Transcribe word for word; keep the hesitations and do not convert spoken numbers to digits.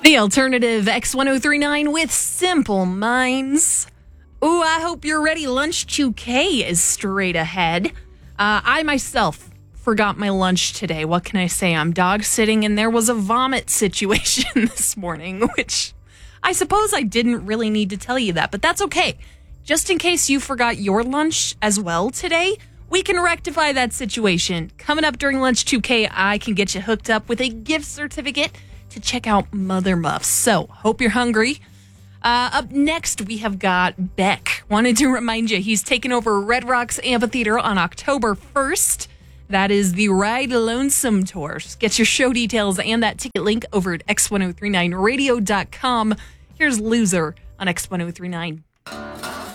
The alternative X ten thirty-nine with Simple Minds. Ooh, I hope you're ready. Lunch two K is straight ahead. Uh, I myself forgot my lunch today. What can I say? I'm dog sitting and there was a vomit situation this morning, which I suppose I didn't really need to tell you that, but that's okay. Just in case you forgot your lunch as well today, we can rectify that situation. Coming up during Lunch two K, I can get you hooked up with a gift certificate to check out Mother Muffs. So, hope you're hungry. Uh, up next, we have got Beck. Wanted to remind you, he's taking over Red Rocks Amphitheater on October first. That is the Ride Lonesome Tour. Just get your show details and that ticket link over at x ten thirty-nine radio dot com. Here's Loser on X ten thirty-nine.